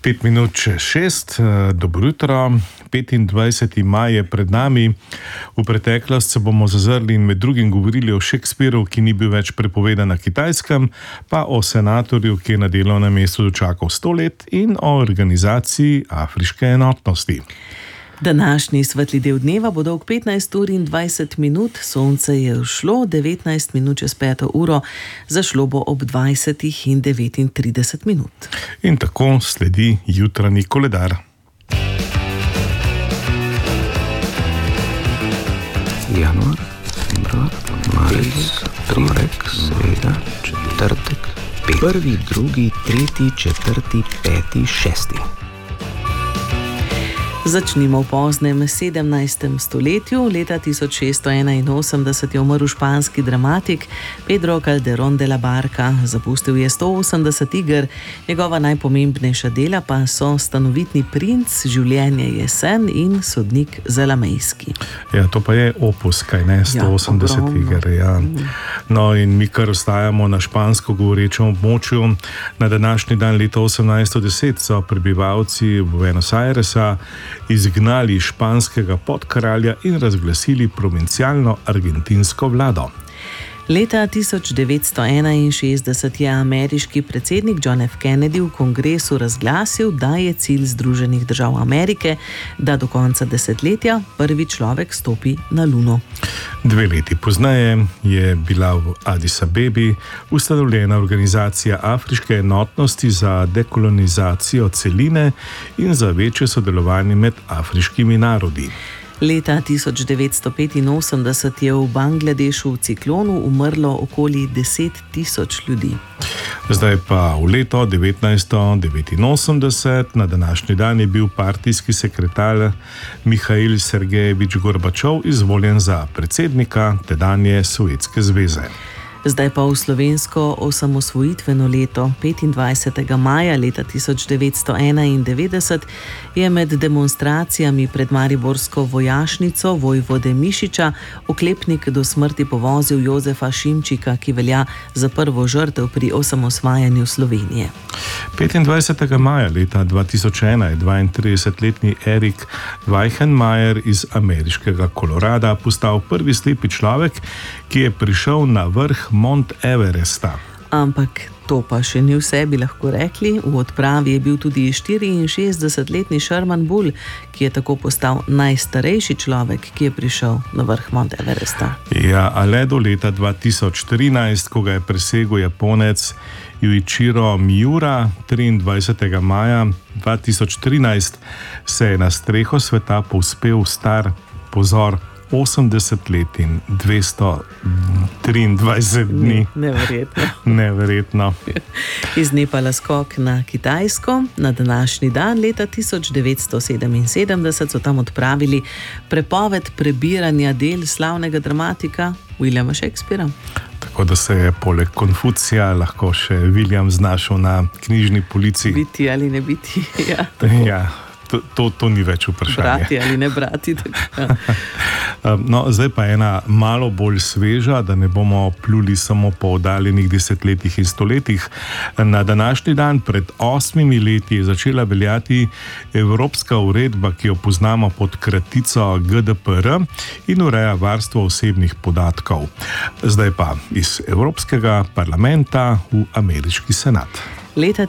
5 minut čez 6, dobro jutro, 25. maj je pred nami. V preteklost se bomo zazrli in med drugim govorili o Shakespeareu, ki ni bil več prepovedan na Kitajskem, pa o senatorju, ki je na delovnem mestu dočakal 100 let, in o organizaciji Afriške enotnosti. Današnji svetli del dneva bo dolg 15:20 minut, sonce je vzšlo 19 minut čez 5. uro, zašlo bo ob 20:39 minut. In tako sledi jutranji koledar. Januar, februar, marec, torek, sreda, četrtek, prvi, drugi, tretji, četrti, peti, šesti. Začnimo v poznem 17. stoletju. Leta 1681 je umrl španski dramatik Pedro Calderón de la Barca. Zapustil je 180 iger, njegova najpomembnejša dela pa so Stanovitni princ, Življenje jesen in Sodnik Zalamejski. Ja, to pa je opus, kaj ne, 180 iger. Ja. No, in mi kar ostajamo na špansko govorečem območju. Na današnji dan leta 1810 so prebivalci Buenos Airesa izgnali španskega podkralja in razglasili provincialno argentinsko vlado. Leta 1961 je ameriški predsednik John F. Kennedy v kongresu razglasil, da je cilj Združenih držav Amerike, da do konca desetletja prvi človek stopi na Luno. 2 leti pozneje je bila v Addis Abebi ustanovljena organizacija Afriške enotnosti za dekolonizacijo celine in za večje sodelovanje med afriškimi narodi. Leta 1985 je v Bangladešu v ciklonu umrlo okoli 10.000 ljudi. Zdaj pa v leto 1989, na današnji dan je bil partijski sekretar Mihail Sergejevič Gorbačov izvoljen za predsednika tedanje Sovjetske zveze. Zdaj pa v slovensko osamosvojitveno leto 25. maja leta 1991 je med demonstracijami pred mariborsko vojašnico vojvode Mišiča oklepnik do smrti povozil Jozefa Šimčika, ki velja za prvo žrtev pri osamosvajanju Slovenije. 25. maja leta 2001 je 32-letni Erik Weihenmayer iz ameriškega Kolorada postal prvi slepi človek, ki je prišel na vrh Mount Everesta. Ampak to pa še ni vse, bi lahko rekli. V odpravi je bil tudi 64-letni Sherman Bull, ki je tako postal najstarejši človek, ki je prišel na vrh Mount Everesta. Ja, a le do leta 2013, ko ga je presegel Japonec Juichiro Miura. 23. maja 2013 se je na streho sveta povzpel star, pozor, 80 let in 223 dni. Neverjetno. Neverjetno. Iz Nepala skok na Kitajsko. Na današnji dan leta 1977 so tam odpravili prepoved prebiranja del slavnega dramatika Williama Shakespearea. Tako da se je poleg Konfucija lahko še William znašel na knjižni polici. Biti ali ne biti, ja. Ja. To ni več vprašanje. Brati ali ne brati. No, zdaj pa ena malo bolj sveža, da ne bomo pluli samo po oddaljenih desetletjih in stoletjih. Na današnji dan pred 8 leti je začela veljati evropska uredba, ki jo poznamo pod kratico GDPR in ureja varstvo osebnih podatkov. Zdaj pa iz Evropskega parlamenta v ameriški senat. Leta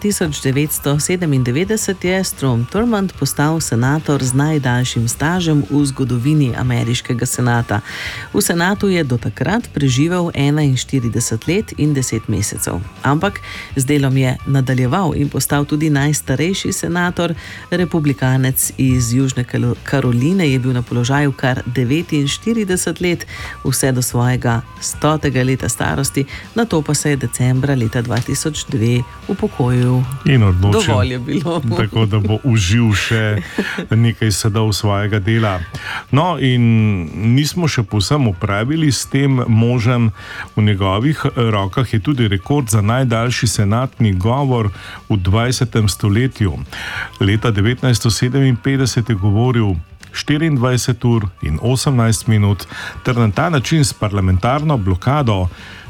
1997 je Strom Thurmond postal senator z najdaljšim stažem v zgodovini ameriškega senata. V senatu je do takrat preživel 41 let in 10 mesecev. Ampak z delom je nadaljeval in postal tudi najstarejši senator. Republikanec iz Južne Karoline je bil na položaju kar 49 let, vse do svojega 100. leta starosti, nato pa se je decembra leta 2002 upokojil. In odločil, dovolj je bilo. Tako da bo užil še nekaj sadov svojega dela. No, in nismo še povsem upravili s tem možem. V njegovih rokah je tudi rekord za najdaljši senatni govor v 20. stoletju. Leta 1957 je govoril 24 ur in 18 minut ter na ta način s parlamentarno blokado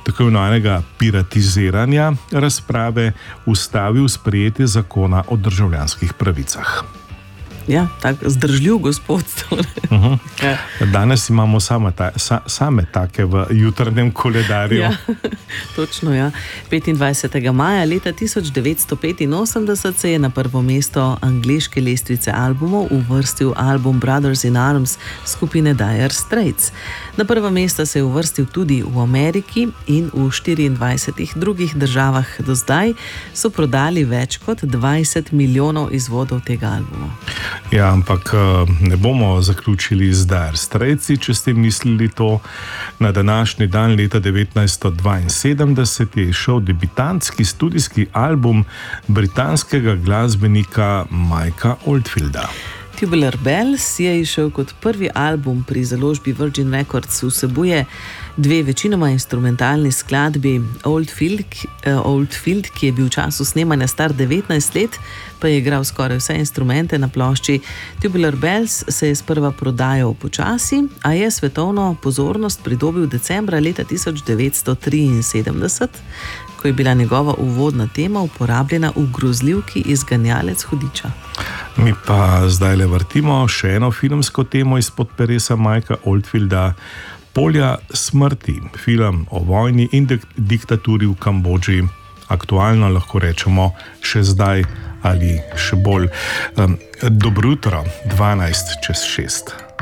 tako imenovanega piratiziranja razprave ustavil sprejetje zakona o državljanskih pravicah. Ja, tako zdržljiv gospod. Ja. Danes imamo same take v jutrnjem koledarju. Ja, točno, ja. 25. maja leta 1985 se je na prvo mesto angleške lestvice albumov uvrstil album Brothers in Arms skupine Dire Straits. Na prvo mesto se je uvrstil tudi v Ameriki in v 24 drugih državah. Do zdaj so prodali več kot 20 milijonov izvodov tega albuma. Ja, ampak ne bomo zaključili z Dire Straitsi, če ste mislili to. Na današnji dan leta 1972 je izšel debitantski studijski album britanskega glasbenika Mikea Oldfielda. Tubular Bells je izšel kot prvi album pri založbi Virgin Records, vsebuje dve večinoma instrumentalni skladbi. Oldfield, ki je bil v času snemanja star 19 let, pa je igral skoraj vse instrumente na plošči. Tubular Bells se je sprva prodajal počasi, a je svetovno pozornost pridobil decembra leta 1973, ko je bila njegova uvodna tema uporabljena v grozljivki Izganjalec hudiča. Mi pa zdaj le vrtimo še eno filmsko temo izpod peresa Mikea Oldfielda, Polja smrti, film o vojni in diktaturi v Kambodži. Aktualno lahko rečemo še zdaj ali še bolj. Dobro jutro, 12 čez 6.